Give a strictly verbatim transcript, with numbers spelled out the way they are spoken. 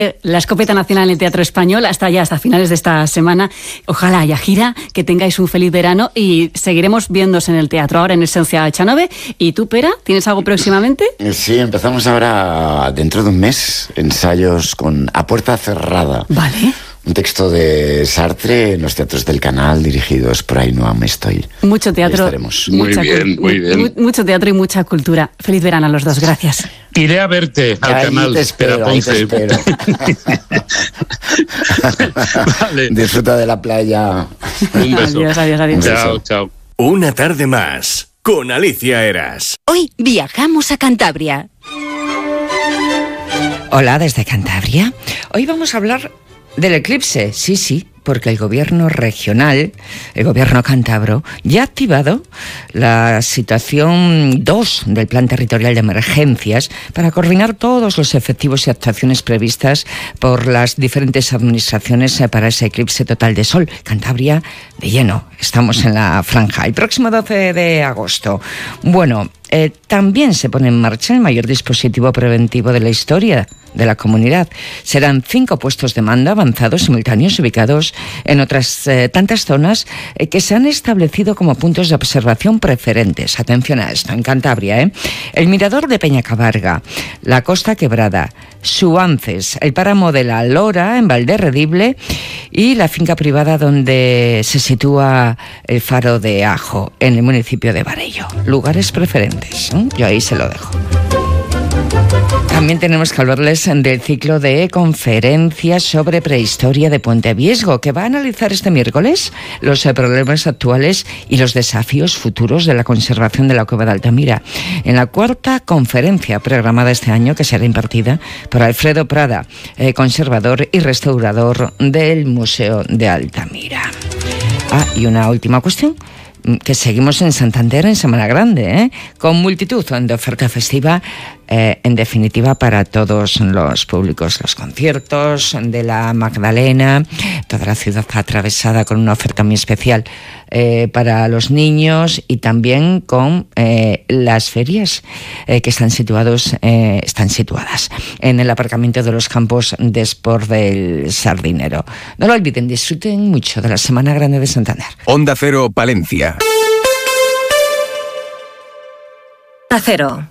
La Escopeta Nacional en el Teatro Español hasta ya, hasta finales de esta semana. Ojalá haya gira, que tengáis un feliz verano y seguiremos viéndose en el teatro ahora en Esencia Echanove. ¿Y tú, Pera, tienes algo próximamente? Sí, empezamos ahora dentro de un mes, ensayos con A Puerta Cerrada. Vale. Un texto de Sartre en los teatros del Canal, dirigidos por Ainhoa Mestoy. Mucho teatro. Muy bien, muy bien. Mucho teatro y mucha cultura. Feliz verano a los dos, gracias. Iré a verte al ahí Canal. Te espero, ahí te espero. Vale. Disfruta de la playa. Un beso. Adiós, adiós, adiós. Chao, chao. Una tarde más, con Alicia Eras. Hoy viajamos a Cantabria. Hola, desde Cantabria. Hoy vamos a hablar del eclipse, sí, sí, porque el gobierno regional, el gobierno cántabro, ya ha activado la situación dos del Plan Territorial de Emergencias para coordinar todos los efectivos y actuaciones previstas por las diferentes administraciones para ese eclipse total de sol. Cantabria de lleno, estamos en la franja. El próximo doce de agosto. Bueno, eh, también se pone en marcha el mayor dispositivo preventivo de la historia de la comunidad. Serán cinco puestos de mando avanzados simultáneos ubicados en otras eh, tantas zonas eh, que se han establecido como puntos de observación preferentes. Atención a esto, en Cantabria, ¿eh? El mirador de Peñacabarga, la Costa Quebrada, Suances, el páramo de la Lora en Valderredible y la finca privada donde se sitúa el faro de Ajo, en el municipio de Barello. Lugares preferentes, ¿eh? Yo ahí se lo dejo. También tenemos que hablarles del ciclo de conferencias sobre prehistoria de Puente Viesgo, que va a analizar este miércoles los problemas actuales y los desafíos futuros de la conservación de la cueva de Altamira. En la cuarta conferencia programada este año, que será impartida por Alfredo Prada, eh, conservador y restaurador del Museo de Altamira. Ah, y una última cuestión, que seguimos en Santander en Semana Grande, ¿eh? Con multitud de oferta festiva, eh, en definitiva para todos los públicos, los conciertos de la Magdalena, toda la ciudad atravesada con una oferta muy especial eh, para los niños y también con eh, las ferias eh, que están situados, eh, están situadas en el aparcamiento de los campos de Sport del Sardinero. No lo olviden, disfruten mucho de la Semana Grande de Santander. Onda Cero, Palencia. Cero.